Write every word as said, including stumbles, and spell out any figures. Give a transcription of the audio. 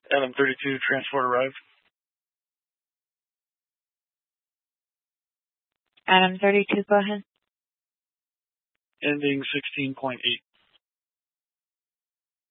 Adam thirty-two, transport arrived. Adam thirty-two, go ahead. Ending sixteen point eight.